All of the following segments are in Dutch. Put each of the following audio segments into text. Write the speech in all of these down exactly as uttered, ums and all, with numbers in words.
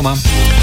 programma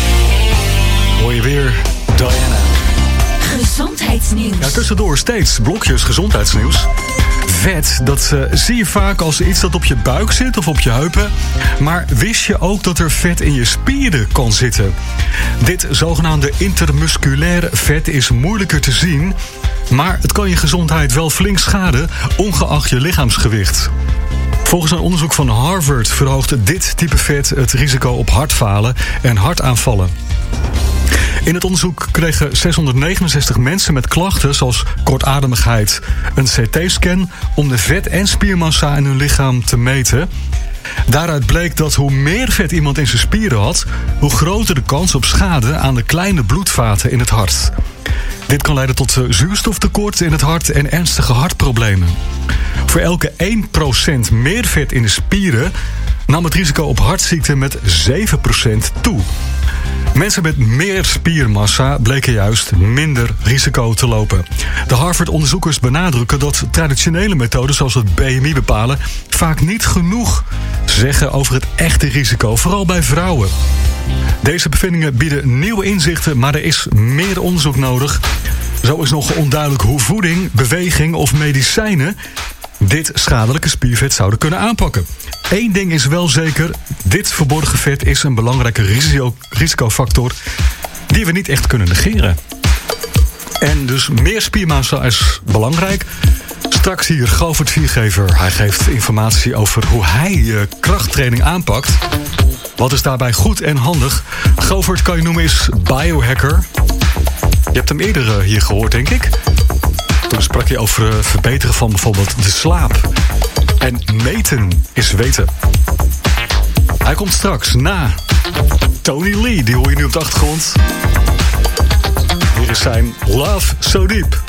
hoor je weer Diana. Gezondheidsnieuws. Ja, tussendoor steeds blokjes gezondheidsnieuws. Vet, dat uh, zie je vaak als iets dat op je buik zit of op je heupen. Maar wist je ook dat er vet in je spieren kan zitten? Dit zogenaamde intermusculaire vet is moeilijker te zien, maar het kan je gezondheid wel flink schaden, ongeacht je lichaamsgewicht. Volgens een onderzoek van Harvard verhoogt dit type vet het risico op hartfalen en hartaanvallen. In het onderzoek kregen zeshonderdnegenenzestig mensen met klachten zoals kortademigheid een C T-scan om de vet- en spiermassa in hun lichaam te meten. Daaruit bleek dat hoe meer vet iemand in zijn spieren had, hoe groter de kans op schade aan de kleine bloedvaten in het hart. Dit kan leiden tot zuurstoftekort in het hart en ernstige hartproblemen. Voor elke één procent meer vet in de spieren nam het risico op hartziekten met zeven procent toe. Mensen met meer spiermassa bleken juist minder risico te lopen. De Harvard-onderzoekers benadrukken dat traditionele methoden zoals het B M I bepalen vaak niet genoeg zeggen over het echte risico, vooral bij vrouwen. Deze bevindingen bieden nieuwe inzichten, maar er is meer onderzoek nodig. Zo is nog onduidelijk hoe voeding, beweging of medicijnen dit schadelijke spiervet zouden kunnen aanpakken. Eén ding is wel zeker, dit verborgen vet is een belangrijke risico, risicofactor die we niet echt kunnen negeren. En dus meer spiermassa is belangrijk. Straks hier Govert Viergever. Hij geeft informatie over hoe hij je krachttraining aanpakt. Wat is daarbij goed en handig? Govert, kan je noemen, is biohacker. Je hebt hem eerder hier gehoord, denk ik. Toen sprak je over het verbeteren van bijvoorbeeld de slaap. En meten is weten. Hij komt straks na Tony Lee. Die hoor je nu op de achtergrond. Hier is zijn Love So Deep.